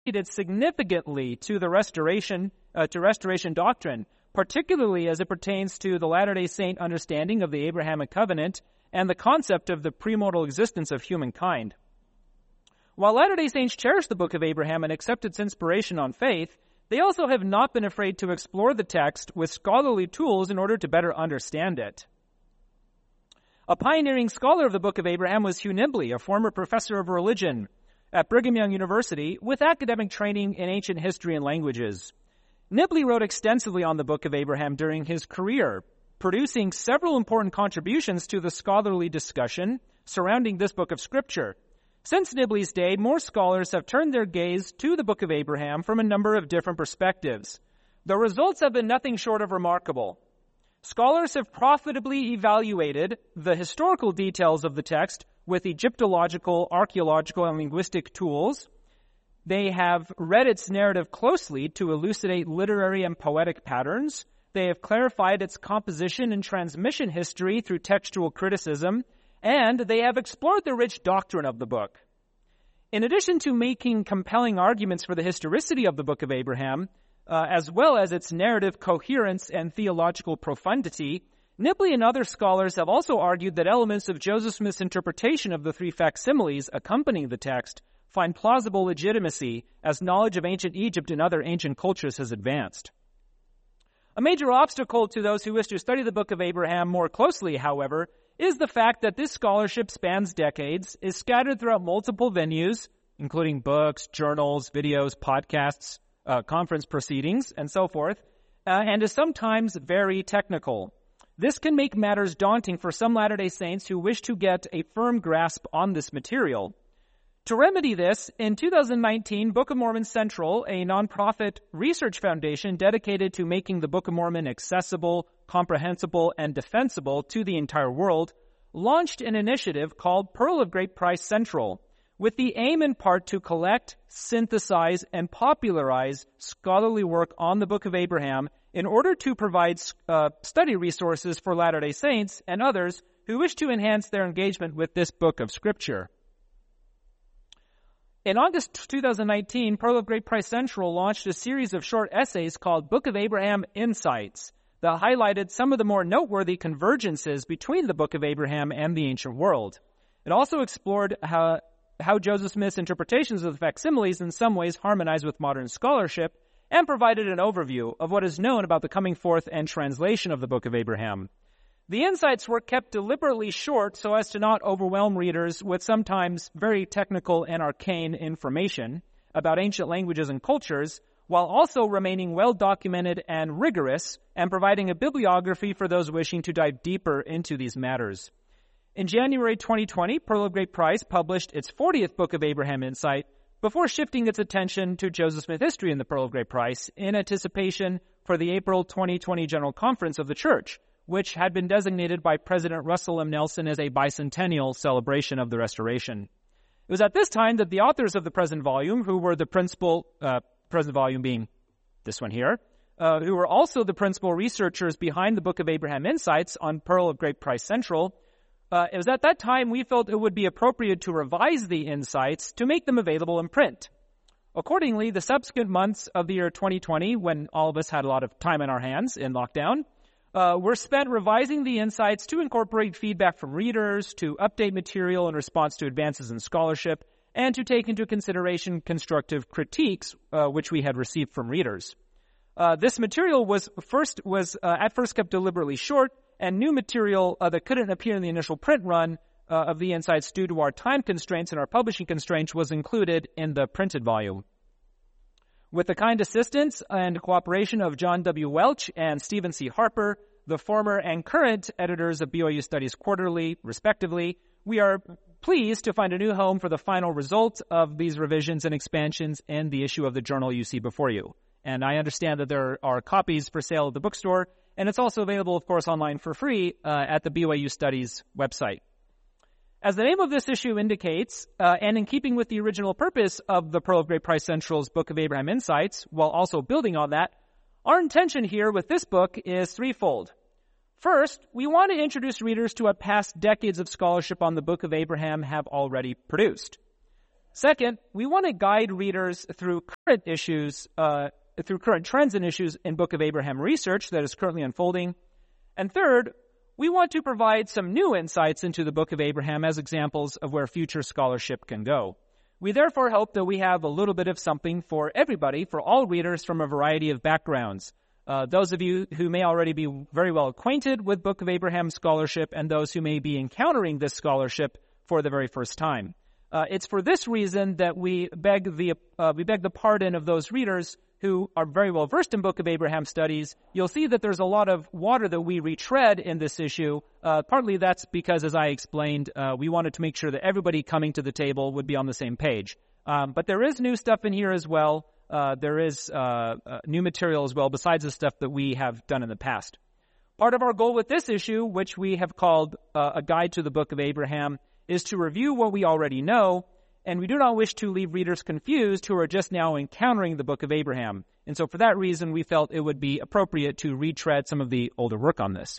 contributed significantly to the restoration doctrine, particularly as it pertains to the Latter-day Saint understanding of the Abrahamic covenant and the concept of the premortal existence of humankind. While Latter-day Saints cherish the Book of Abraham and accept its inspiration on faith, they also have not been afraid to explore the text with scholarly tools in order to better understand it. A pioneering scholar of the Book of Abraham was Hugh Nibley, a former professor of religion at Brigham Young University with academic training in ancient history and languages. Nibley wrote extensively on the Book of Abraham during his career, producing several important contributions to the scholarly discussion surrounding this book of Scripture. Since Nibley's day, more scholars have turned their gaze to the Book of Abraham from a number of different perspectives. The results have been nothing short of remarkable. Scholars have profitably evaluated the historical details of the text with Egyptological, archaeological, and linguistic tools. They have read its narrative closely to elucidate literary and poetic patterns. They have clarified its composition and transmission history through textual criticism, and they have explored the rich doctrine of the book. In addition to making compelling arguments for the historicity of the Book of Abraham, as well as its narrative coherence and theological profundity, Nibley and other scholars have also argued that elements of Joseph Smith's interpretation of the three facsimiles accompanying the text find plausible legitimacy as knowledge of ancient Egypt and other ancient cultures has advanced. A major obstacle to those who wish to study the Book of Abraham more closely, however, is the fact that this scholarship spans decades, is scattered throughout multiple venues, including books, journals, videos, podcasts, conference proceedings, and so forth, and is sometimes very technical. This can make matters daunting for some Latter-day Saints who wish to get a firm grasp on this material. To remedy this, in 2019, Book of Mormon Central, a nonprofit research foundation dedicated to making the Book of Mormon accessible, comprehensible, and defensible to the entire world, launched an initiative called Pearl of Great Price Central, with the aim in part to collect, synthesize, and popularize scholarly work on the Book of Abraham in order to provide study resources for Latter-day Saints and others who wish to enhance their engagement with this book of Scripture. In August 2019, Pearl of Great Price Central launched a series of short essays called Book of Abraham Insights that highlighted some of the more noteworthy convergences between the Book of Abraham and the ancient world. It also explored how Joseph Smith's interpretations of the facsimiles in some ways harmonize with modern scholarship, and provided an overview of what is known about the coming forth and translation of the Book of Abraham. The insights were kept deliberately short so as to not overwhelm readers with sometimes very technical and arcane information about ancient languages and cultures, while also remaining well-documented and rigorous and providing a bibliography for those wishing to dive deeper into these matters. In January 2020, Pearl of Great Price published its 40th Book of Abraham Insight before shifting its attention to Joseph Smith history in the Pearl of Great Price in anticipation for the April 2020 General Conference of the Church, which had been designated by President Russell M. Nelson as a bicentennial celebration of the Restoration. It was at this time that the authors of the present volume, who were the principal, present volume being this one here, who were also the principal researchers behind the Book of Abraham Insights on Pearl of Great Price Central, it was at that time we felt it would be appropriate to revise the insights to make them available in print. Accordingly, the subsequent months of the year 2020, when all of us had a lot of time on our hands in lockdown, were spent revising the insights to incorporate feedback from readers, to update material in response to advances in scholarship, and to take into consideration constructive critiques which we had received from readers. This material was at first kept deliberately short, and new material that couldn't appear in the initial print run of the insights due to our time constraints and our publishing constraints was included in the printed volume. With the kind assistance and cooperation of John W. Welch and Stephen C. Harper, the former and current editors of BYU Studies Quarterly, respectively, we are pleased to find a new home for the final result of these revisions and expansions in the issue of the journal you see before you. And I understand that there are copies for sale at the bookstore, and it's also available, of course, online for free at the BYU Studies website. As the name of this issue indicates, and in keeping with the original purpose of the Pearl of Great Price Central's Book of Abraham Insights, while also building on that, our intention here with this book is threefold. First, we want to introduce readers to what past decades of scholarship on the Book of Abraham have already produced. Second, we want to guide readers through current issues, through current trends and issues in Book of Abraham research that is currently unfolding. And third, we want to provide some new insights into the Book of Abraham as examples of where future scholarship can go. We therefore hope that we have a little bit of something for everybody, for all readers from a variety of backgrounds. Those of you who may already be very well acquainted with Book of Abraham scholarship and those who may be encountering this scholarship for the very first time. It's for this reason that we beg the pardon of those readers who are very well versed in Book of Abraham studies. You'll see that there's a lot of water that we retread in this issue. Partly that's because, as I explained, we wanted to make sure that everybody coming to the table would be on the same page. But there is new stuff in here as well. There is new material as well besides the stuff that we have done in the past. Part of our goal with this issue, which we have called a guide to the Book of Abraham, is to review what we already know, and we do not wish to leave readers confused who are just now encountering the Book of Abraham. And so for that reason, we felt it would be appropriate to retread some of the older work on this.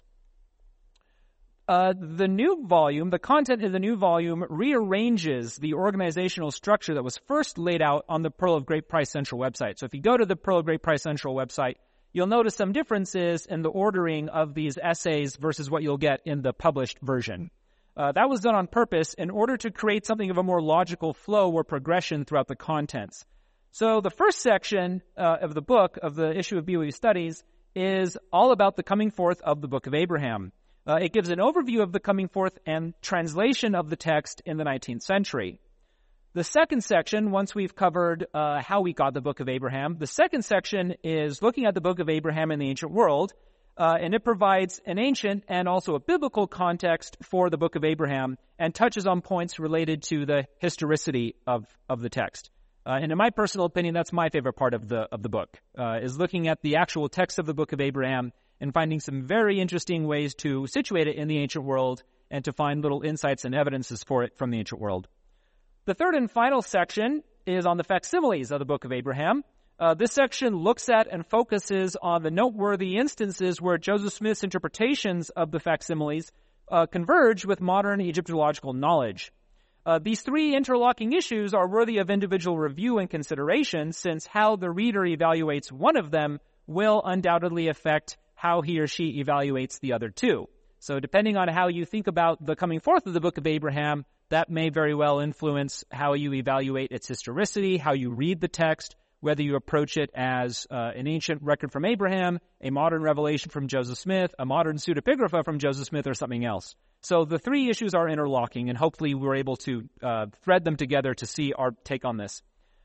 The new volume, the content in the new volume, rearranges the organizational structure that was first laid out on the Pearl of Great Price Central website. So if you go to the Pearl of Great Price Central website, you'll notice some differences in the ordering of these essays versus what you'll get in the published version. That was done on purpose in order to create something of a more logical flow or progression throughout the contents. So the first section of the book, of the issue of BYU Studies, is all about the coming forth of the Book of Abraham. It gives an overview of the coming forth and translation of the text in the 19th century. The second section, once we've covered how we got the Book of Abraham, the second section is looking at the Book of Abraham in the ancient world, and it provides an ancient and also a biblical context for the Book of Abraham and touches on points related to the historicity of the text. And in my personal opinion, that's my favorite part of the book, is looking at the actual text of the Book of Abraham and finding some very interesting ways to situate it in the ancient world and to find little insights and evidences for it from the ancient world. The third and final section is on the facsimiles of the Book of Abraham. This section looks at and focuses on the noteworthy instances where Joseph Smith's interpretations of the facsimiles converge with modern Egyptological knowledge. These three interlocking issues are worthy of individual review and consideration, since how the reader evaluates one of them will undoubtedly affect how he or she evaluates the other two. So depending on how you think about the coming forth of the Book of Abraham, that may very well influence how you evaluate its historicity, how you read the text, whether you approach it as an ancient record from Abraham, a modern revelation from Joseph Smith, a modern pseudepigrapha from Joseph Smith, or something else. So the three issues are interlocking, and hopefully we're able to thread them together to see our take on this.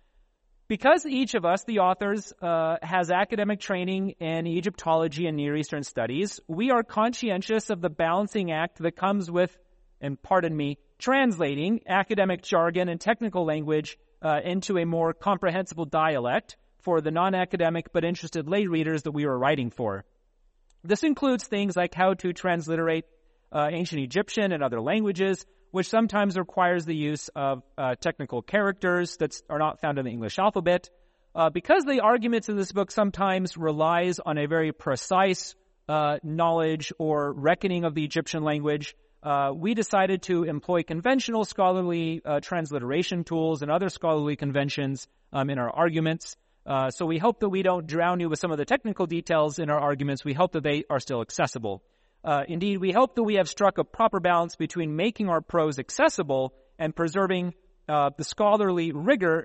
Because each of us, the authors, has academic training in Egyptology and Near Eastern studies, we are conscientious of the balancing act that comes with, and pardon me, translating academic jargon and technical language into a more comprehensible dialect for the non-academic but interested lay readers that we are writing for. This includes things like how to transliterate ancient Egyptian and other languages, which sometimes requires the use of technical characters that are not found in the English alphabet. Because the arguments in this book sometimes relies on a very precise knowledge or reckoning of the Egyptian language, we decided to employ conventional scholarly transliteration tools and other scholarly conventions in our arguments. So we hope that we don't drown you with some of the technical details in our arguments. We hope that they are still accessible. Indeed, we hope that we have struck a proper balance between making our prose accessible and preserving the scholarly rigor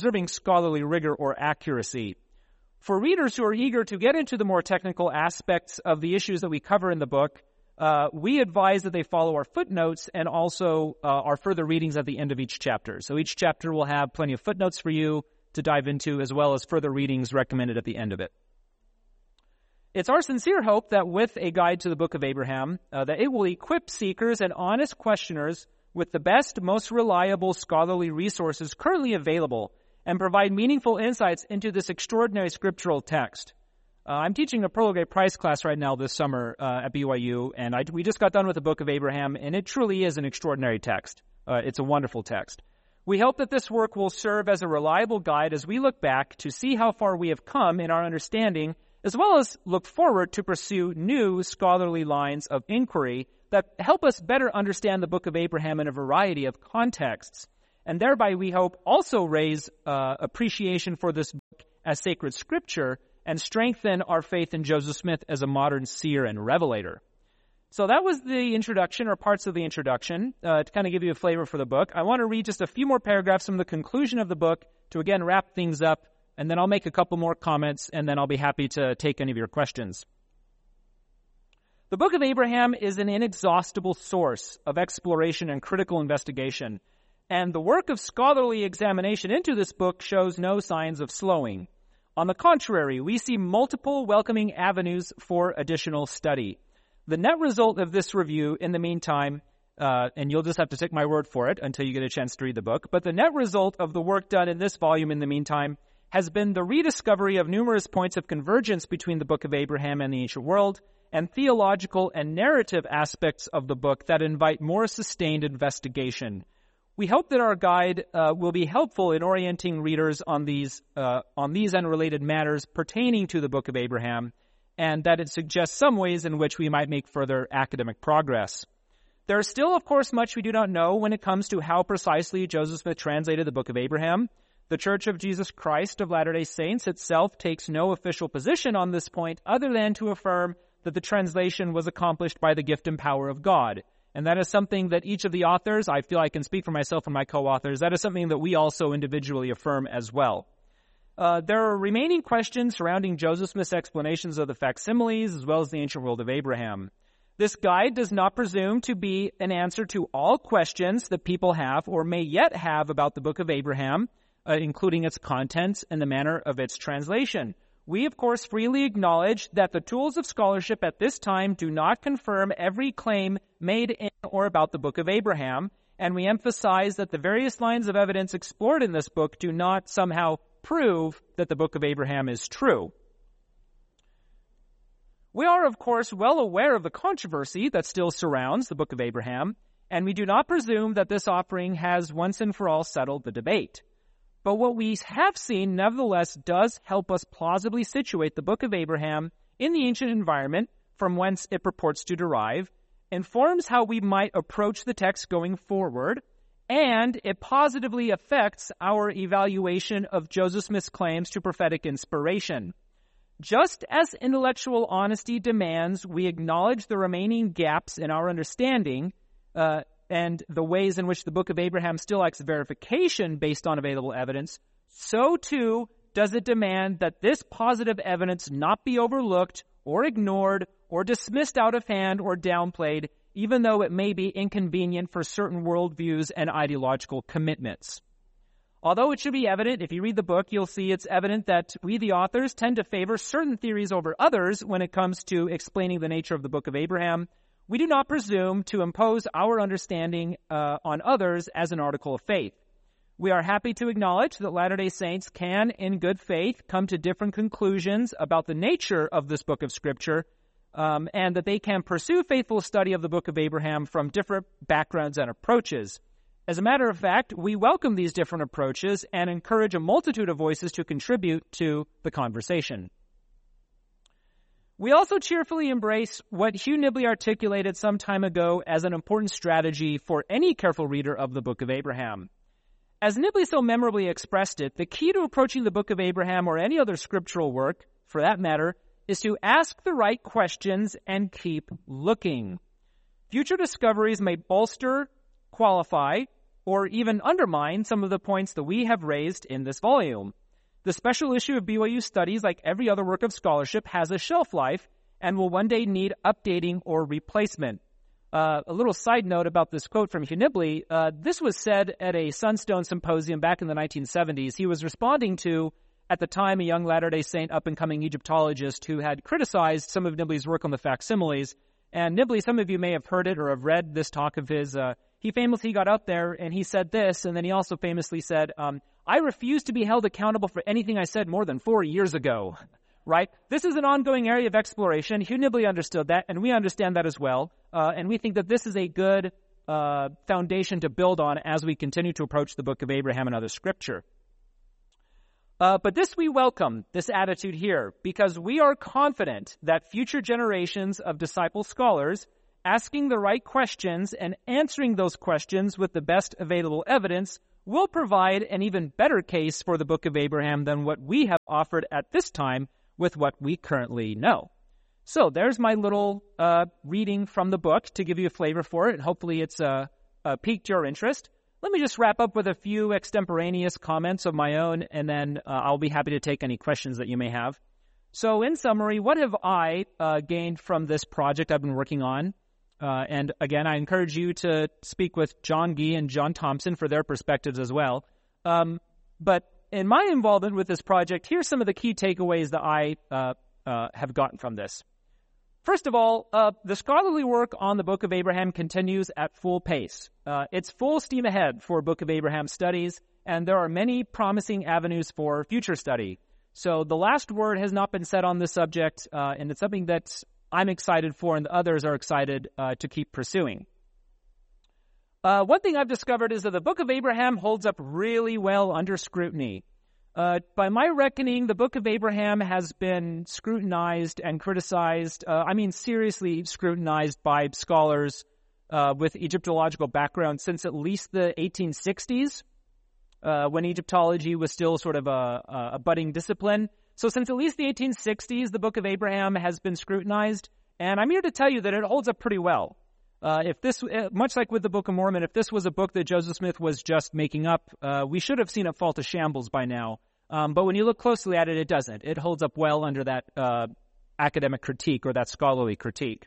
or accuracy. For readers who are eager to get into the more technical aspects of the issues that we cover in the book, we advise that they follow our footnotes and also our further readings at the end of each chapter. So each chapter will have plenty of footnotes for you to dive into, as well as further readings recommended at the end of it. It's our sincere hope that with a guide to the Book of Abraham, that it will equip seekers and honest questioners with the best, most reliable scholarly resources currently available and provide meaningful insights into this extraordinary scriptural text. I'm teaching a Pearl of Great Price class right now this summer at BYU, and we just got done with the Book of Abraham, and it truly is an extraordinary text. It's a wonderful text. We hope that this work will serve as a reliable guide as we look back to see how far we have come in our understanding, as well as look forward to pursue new scholarly lines of inquiry that help us better understand the Book of Abraham in a variety of contexts. and thereby we hope also raise appreciation for this book as sacred scripture and strengthen our faith in Joseph Smith as a modern seer and revelator. So that was the introduction, or parts of the introduction, to kind of give you a flavor for the book. I want to read just a few more paragraphs from the conclusion of the book to again wrap things up, and then I'll make a couple more comments, and then I'll be happy to take any of your questions. The Book of Abraham is an inexhaustible source of exploration and critical investigation, and the work of scholarly examination into this book shows no signs of slowing. On the contrary, we see multiple welcoming avenues for additional study. The net result of this review, in the meantime, and you'll just have to take my word for it until you get a chance to read the book, but the net result of the work done in this volume, in the meantime, has been the rediscovery of numerous points of convergence between the Book of Abraham and the ancient world, and theological and narrative aspects of the book that invite more sustained investigation. We hope that our guide will be helpful in orienting readers on these and related matters pertaining to the Book of Abraham, and that it suggests some ways in which we might make further academic progress. There is still, of course, much we do not know when it comes to how precisely Joseph Smith translated the Book of Abraham. The Church of Jesus Christ of Latter-day Saints itself takes no official position on this point other than to affirm that the translation was accomplished by the gift and power of God. And that is something that each of the authors, I feel I can speak for myself and my co-authors, that is something that we also individually affirm as well. There are remaining questions surrounding Joseph Smith's explanations of the facsimiles as well as the ancient world of Abraham. This guide does not presume to be an answer to all questions that people have or may yet have about the Book of Abraham, including its contents and the manner of its translation. We, of course, freely acknowledge that the tools of scholarship at this time do not confirm every claim made in or about the Book of Abraham, and we emphasize that the various lines of evidence explored in this book do not somehow prove that the Book of Abraham is true. We are, of course, well aware of the controversy that still surrounds the Book of Abraham, and we do not presume that this offering has once and for all settled the debate. But what we have seen, nevertheless, does help us plausibly situate the Book of Abraham in the ancient environment from whence it purports to derive, informs how we might approach the text going forward, and it positively affects our evaluation of Joseph Smith's claims to prophetic inspiration. Just as intellectual honesty demands we acknowledge the remaining gaps in our understanding, and the ways in which the Book of Abraham still lacks verification based on available evidence, so too does it demand that this positive evidence not be overlooked or ignored or dismissed out of hand or downplayed, even though it may be inconvenient for certain worldviews and ideological commitments. Although it should be evident, if you read the book, you'll see it's evident that we, the authors, tend to favor certain theories over others when it comes to explaining the nature of the Book of Abraham. We do not presume to impose our understanding on others as an article of faith. We are happy to acknowledge that Latter-day Saints can, in good faith, come to different conclusions about the nature of this book of Scripture, and that they can pursue faithful study of the Book of Abraham from different backgrounds and approaches. As a matter of fact, we welcome these different approaches and encourage a multitude of voices to contribute to the conversation. We also cheerfully embrace what Hugh Nibley articulated some time ago as an important strategy for any careful reader of the Book of Abraham. As Nibley so memorably expressed it, the key to approaching the Book of Abraham or any other scriptural work, for that matter, is to ask the right questions and keep looking. Future discoveries may bolster, qualify, or even undermine some of the points that we have raised in this volume. The special issue of BYU Studies, like every other work of scholarship, has a shelf life and will one day need updating or replacement. A little side note about this quote from Hugh Nibley. This was said at a Sunstone symposium back in the 1970s. He was responding to, at the time, a young Latter-day Saint up-and-coming Egyptologist who had criticized some of Nibley's work on the facsimiles. And Nibley, some of you may have heard it or have read this talk of his. He famously got out there and he said this, and then he also famously said, I refuse to be held accountable for anything I said more than 4 years ago, right? This is an ongoing area of exploration. Hugh Nibley understood that, and we understand that as well. And we think that this is a good foundation to build on as we continue to approach the Book of Abraham and other scripture. But this we welcome, this attitude here, because we are confident that future generations of disciple scholars asking the right questions and answering those questions with the best available evidence will provide an even better case for the Book of Abraham than what we have offered at this time with what we currently know. So there's my little reading from the book to give you a flavor for it. Hopefully it's piqued your interest. Let me just wrap up with a few extemporaneous comments of my own, and then I'll be happy to take any questions that you may have. So in summary, what have I gained from this project I've been working on? And again, I encourage you to speak with John Gee and John Thompson for their perspectives as well. But in my involvement with this project, here's some of the key takeaways that I have gotten from this. First of all, the scholarly work on the Book of Abraham continues at full pace. It's full steam ahead for Book of Abraham studies, and there are many promising avenues for future study. So the last word has not been said on this subject, and it's something that I'm excited for and the others are excited to keep pursuing. One thing I've discovered is that the Book of Abraham holds up really well under scrutiny. By my reckoning, the Book of Abraham has been scrutinized and criticized, seriously scrutinized by scholars with Egyptological background since at least the 1860s, when Egyptology was still sort of a budding discipline. So since at least the 1860s, the Book of Abraham has been scrutinized, and I'm here to tell you that it holds up pretty well. If this, much like with the Book of Mormon, if this was a book that Joseph Smith was just making up, we should have seen it fall to shambles by now. But when you look closely at it, it doesn't. It holds up well under that academic critique or that scholarly critique.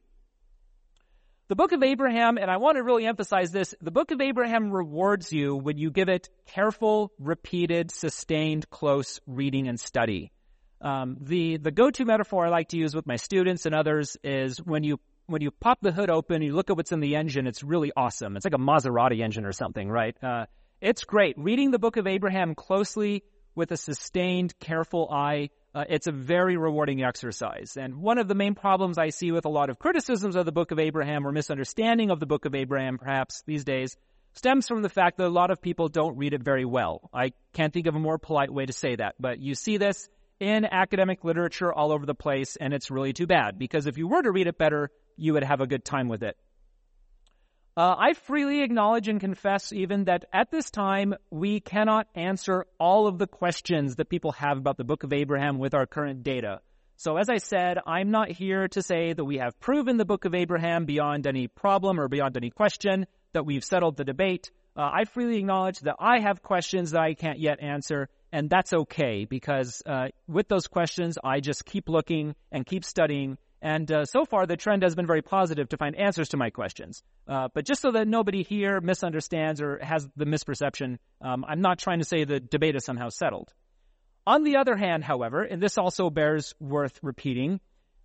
The Book of Abraham, and I want to really emphasize this, the Book of Abraham rewards you when you give it careful, repeated, sustained, close reading and study. The go-to metaphor I like to use with my students and others is when you pop the hood open, you look at what's in the engine, it's really awesome. It's like a Maserati engine or something, right? It's great. Reading the Book of Abraham closely with a sustained, careful eye, it's a very rewarding exercise. And one of the main problems I see with a lot of criticisms of the Book of Abraham or misunderstanding of the Book of Abraham, perhaps these days, stems from the fact that a lot of people don't read it very well. I can't think of a more polite way to say that, but you see this in academic literature all over the place, and it's really too bad, because if you were to read it better, you would have a good time with it. I freely acknowledge and confess even that at this time, we cannot answer all of the questions that people have about the Book of Abraham with our current data. So as I said, I'm not here to say that we have proven the Book of Abraham beyond any problem or beyond any question, that we've settled the debate. I freely acknowledge that I have questions that I can't yet answer, and that's okay, because with those questions, I just keep looking and keep studying. And so far, the trend has been very positive to find answers to my questions. But just so that nobody here misunderstands or has the misperception, I'm not trying to say the debate is somehow settled. On the other hand, however, and this also bears worth repeating,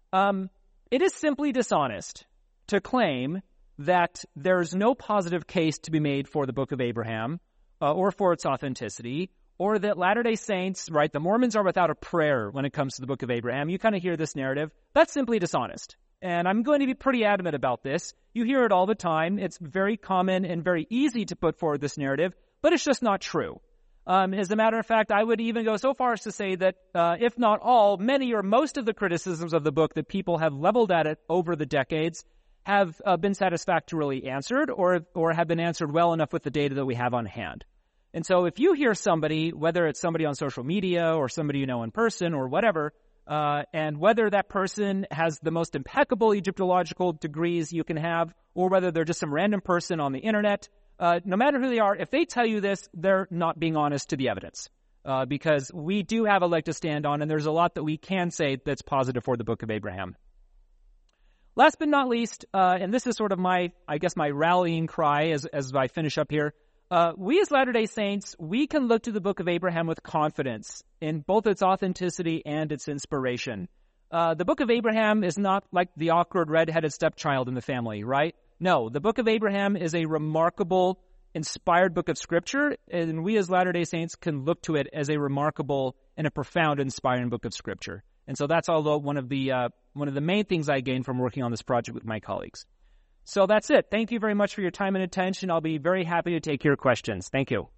it is simply dishonest to claim that there's no positive case to be made for the Book of Abraham or for its authenticity, or that Latter-day Saints, right, the Mormons are without a prayer when it comes to the Book of Abraham. You kind of hear this narrative. That's simply dishonest. And I'm going to be pretty adamant about this. You hear it all the time. It's very common and very easy to put forward this narrative, but it's just not true. As a matter of fact, I would even go so far as to say that, if not all, many or most of the criticisms of the book that people have leveled at it over the decades have been satisfactorily answered or have been answered well enough with the data that we have on hand. And so if you hear somebody, whether it's somebody on social media or somebody you know in person or whatever, and whether that person has the most impeccable Egyptological degrees you can have, or whether they're just some random person on the internet, no matter who they are, if they tell you this, they're not being honest to the evidence. Because we do have a leg to stand on, and there's a lot that we can say that's positive for the Book of Abraham. Last but not least, and this is sort of my rallying cry as I finish up here, we as Latter-day Saints, we can look to the Book of Abraham with confidence in both its authenticity and its inspiration. The Book of Abraham is not like the awkward red-headed stepchild in the family, right? No, the Book of Abraham is a remarkable, inspired book of Scripture, and we as Latter-day Saints can look to it as a remarkable and a profound, inspiring book of Scripture. And so that's all one of the main things I gained from working on this project with my colleagues. So that's it. Thank you very much for your time and attention. I'll be very happy to take your questions. Thank you.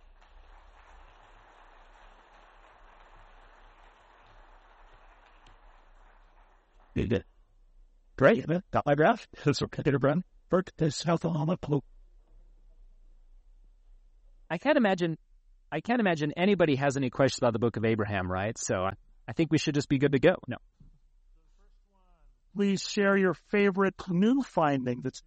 Great. Got my graph. So consider Brent. First is health on the I can't imagine anybody has any questions about the Book of Abraham, right? So I think we should just be good to go. No. Please share your favorite new finding that's.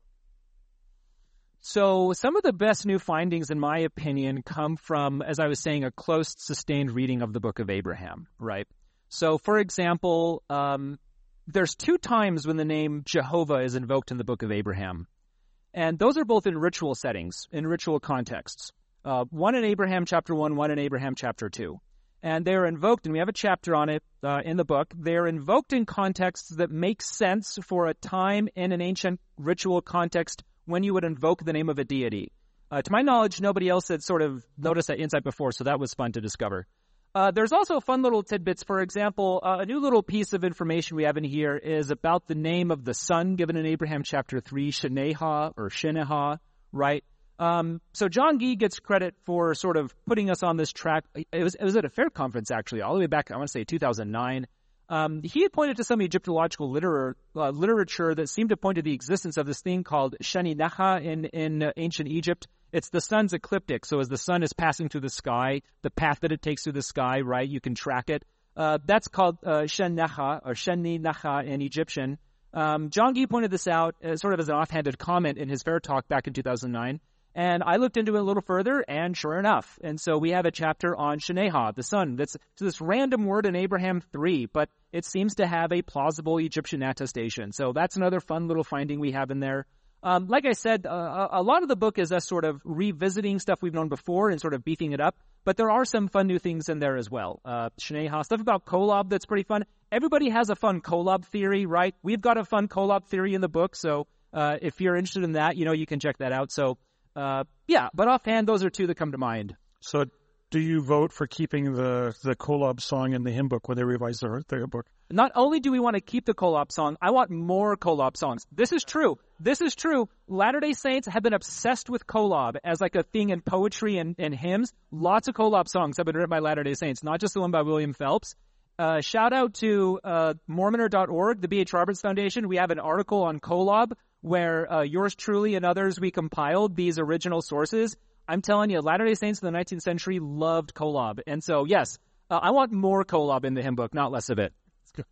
So some of the best new findings, in my opinion, come from, as I was saying, a close, sustained reading of the Book of Abraham, right? So, for example, there's 2 times when the name Jehovah is invoked in the Book of Abraham. And those are both in ritual settings, in ritual contexts. One in Abraham chapter 1, one in Abraham chapter 2. And they are invoked, and we have a chapter on it in the book. They are invoked in contexts that make sense for a time in an ancient ritual context when you would invoke the name of a deity. To my knowledge, nobody else had sort of noticed that insight before, so that was fun to discover. There's also fun little tidbits. For example, a new little piece of information we have in here is about the name of the son given in Abraham chapter 3, Shineha, or Shineha, right? So John Gee gets credit for sort of putting us on this track. It was at a fair conference, actually, all the way back, I want to say 2009. He had pointed to some Egyptological literature that seemed to point to the existence of this thing called Shani-Naha in ancient Egypt. It's the sun's ecliptic. So as the sun is passing through the sky, the path that it takes through the sky, right, you can track it. That's called Shen-Naha, or Sheni-Naha in Egyptian. John Gee pointed this out sort of as an offhanded comment in his fair talk back in 2009. And I looked into it a little further, and sure enough. And so we have a chapter on Shineha, the sun. That's this random word in Abraham 3, but it seems to have a plausible Egyptian attestation. So that's another fun little finding we have in there. Like I said, a lot of the book is us sort of revisiting stuff we've known before and sort of beefing it up. But there are some fun new things in there as well. Shineha, stuff about Kolob that's pretty fun. Everybody has a fun Kolob theory, right? We've got a fun Kolob theory in the book. So if you're interested in that, you can check that out. So yeah, but offhand, those are 2 that come to mind. So do you vote for keeping the Kolob song in the hymn book when they revise their book? Not only do we want to keep the Kolob song, I want more Kolob songs. This is true. Latter-day Saints have been obsessed with Kolob as like a thing in poetry and hymns. Lots of Kolob songs have been written by Latter-day Saints, not just the one by William Phelps. Shout out to Mormoner.org, the B.H. Roberts Foundation. We have an article on Kolob where yours truly and others, we compiled these original sources. I'm telling you, Latter-day Saints in the 19th century loved Kolob. And so, yes, I want more Kolob in the hymn book, not less of it. That's good.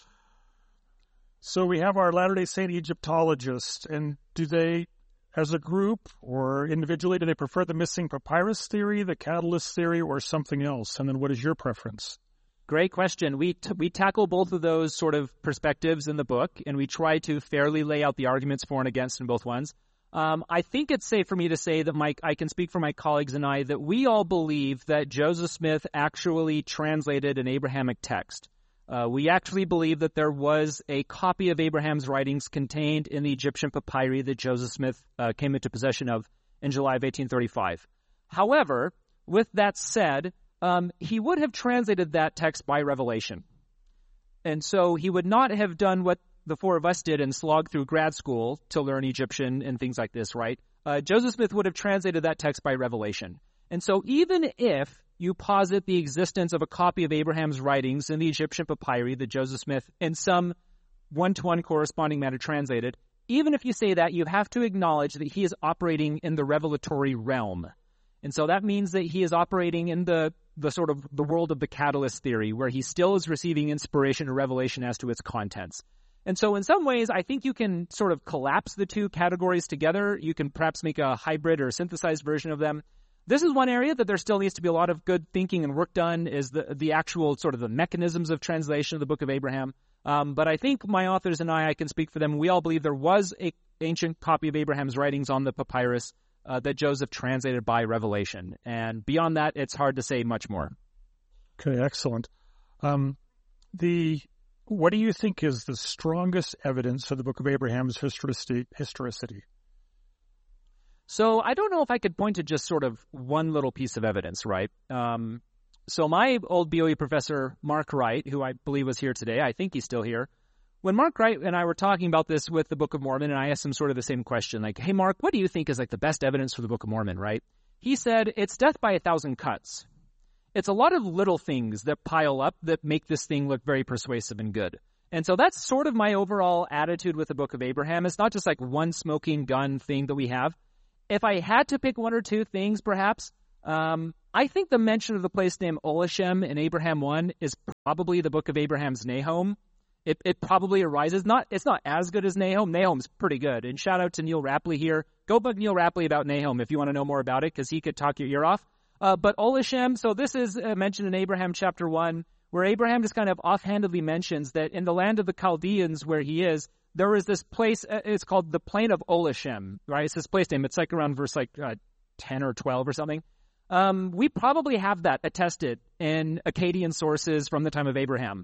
So we have our Latter-day Saint Egyptologists, and do they, as a group or individually, do they prefer the missing papyrus theory, the catalyst theory, or something else? And then what is your preference? Great question. We tackle both of those sort of perspectives in the book, and we try to fairly lay out the arguments for and against in both ones. I think it's safe for me to say that I can speak for my colleagues and I that we all believe that Joseph Smith actually translated an Abrahamic text. We actually believe that there was a copy of Abraham's writings contained in the Egyptian papyri that Joseph Smith came into possession of in July of 1835. However, with that said, he would have translated that text by revelation. And so he would not have done what the 4 of us did and slogged through grad school to learn Egyptian and things like this, right? Joseph Smith would have translated that text by revelation. And so even if you posit the existence of a copy of Abraham's writings in the Egyptian papyri that Joseph Smith in some one-to-one corresponding manner translated, even if you say that, you have to acknowledge that he is operating in the revelatory realm. And so that means that he is operating in the sort of the world of the catalyst theory, where he still is receiving inspiration or revelation as to its contents. And so in some ways, I think you can sort of collapse the 2 categories together. You can perhaps make a hybrid or synthesized version of them. This is one area that there still needs to be a lot of good thinking and work done, is the actual sort of the mechanisms of translation of the Book of Abraham. But I think my authors and I can speak for them. We all believe there was an ancient copy of Abraham's writings on the papyrus that Joseph translated by revelation. And beyond that, it's hard to say much more. Okay, excellent. What do you think is the strongest evidence of the Book of Abraham's historicity? So I don't know if I could point to just sort of one little piece of evidence, right? So my old BOE professor, Mark Wright, who I believe was here today, I think he's still here, when Mark Wright and I were talking about this with the Book of Mormon, and I asked him sort of the same question, like, hey, Mark, what do you think is like the best evidence for the Book of Mormon, right? He said, it's death by 1,000 cuts. It's a lot of little things that pile up that make this thing look very persuasive and good. And so that's sort of my overall attitude with the Book of Abraham. It's not just like one smoking gun thing that we have. if I had to pick one or two things, perhaps, I think the mention of the place name Olashem in Abraham 1 is probably the book of Abraham's Nahum. It probably arises. It's not as good as Nahum. Nahum's pretty good. And shout out to Neil Rapley here. Go bug Neil Rapley about Nahum if you want to know more about it, because he could talk your ear off. But Olashem, so this is mentioned in Abraham chapter 1, where Abraham just kind of offhandedly mentions that in the land of the Chaldeans where he is, there is this place, it's called the Plain of Olashem, right? It's this place name. It's like around verse 10 or 12 or something. We probably have that attested in Akkadian sources from the time of Abraham.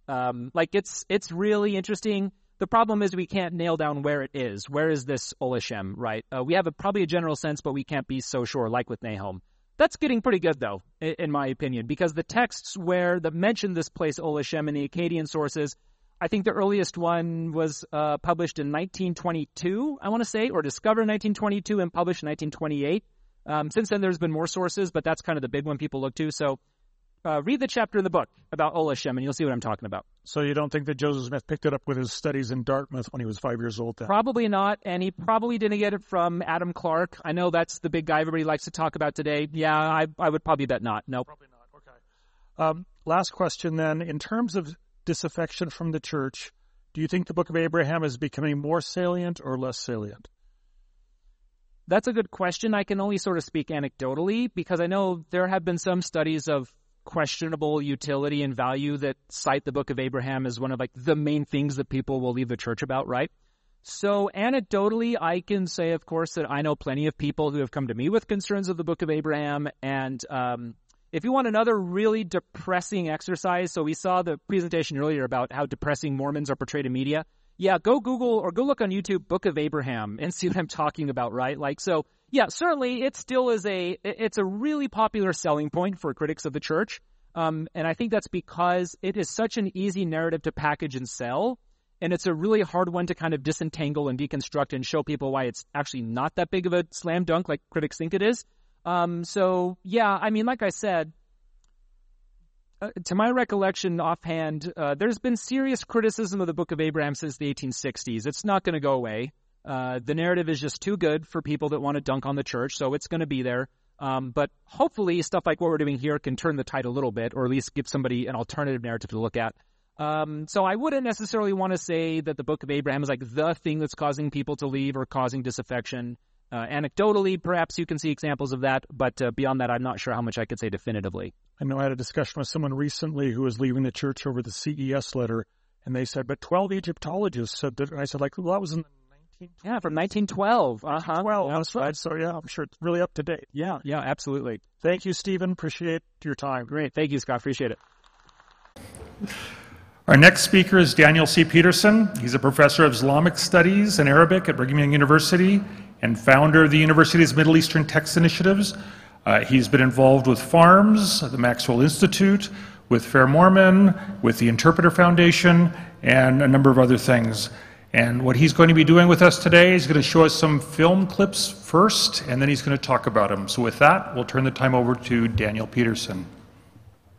It's really interesting. The problem is we can't nail down where it is. Where is this Olashem, right? We have probably a general sense, but we can't be so sure, like with Nahum. That's getting pretty good, though, in my opinion, because the texts that mention this place Olashem in the Akkadian sources, I think the earliest one was published in 1922, I want to say, or discovered in 1922 and published in 1928. Since then, there's been more sources, but that's kind of the big one people look to. So read the chapter in the book about Olashem, and you'll see what I'm talking about. So you don't think that Joseph Smith picked it up with his studies in Dartmouth when he was 5 years old then? Probably not, and he probably didn't get it from Adam Clarke. I know that's the big guy everybody likes to talk about today. Yeah, I would probably bet not. Nope. Probably not. Okay. Last question then. In terms of disaffection from the church, do you think the book of Abraham is becoming more salient or less salient? That's a good question. I can only sort of speak anecdotally because I know there have been some studies of questionable utility and value that cite the book of Abraham as one of the main things that people will leave the church about, right? So anecdotally, I can say, of course, that I know plenty of people who have come to me with concerns of the book of Abraham. And if you want another really depressing exercise, so we saw the presentation earlier about how depressing Mormons are portrayed in media. Yeah, go Google or go look on YouTube, Book of Abraham, and see what I'm talking about, right? Yeah, certainly it still is it's a really popular selling point for critics of the church. And I think that's because it is such an easy narrative to package and sell. And it's a really hard one to kind of disentangle and deconstruct and show people why it's actually not that big of a slam dunk like critics think it is. So yeah, I mean, like I said, to my recollection offhand, there's been serious criticism of the Book of Abraham since the 1860s. It's not going to go away. The narrative is just too good for people that want to dunk on the church, so it's going to be there. But hopefully stuff like what we're doing here can turn the tide a little bit, or at least give somebody an alternative narrative to look at. So I wouldn't necessarily want to say that the Book of Abraham is the thing that's causing people to leave or causing disaffection. Anecdotally, perhaps you can see examples of that, but beyond that, I'm not sure how much I could say definitively. I know I had a discussion with someone recently who was leaving the church over the CES letter, and they said, but 12 Egyptologists said that. And I said, well, that was in the 1912. Yeah, from 1912. 1912, that's right. So, yeah, I'm sure it's really up to date. Yeah, absolutely. Thank you, Stephen. Appreciate your time. Great. Thank you, Scott. Appreciate it. Our next speaker is Daniel C. Peterson. He's a professor of Islamic Studies and Arabic at Brigham Young University and founder of the university's Middle Eastern Text Initiatives. He's been involved with FARMS, the Maxwell Institute, with Fair Mormon, with the Interpreter Foundation, and a number of other things. And what he's going to be doing with us today is going to show us some film clips first, and then he's going to talk about them. So with that, we'll turn the time over to Daniel Peterson.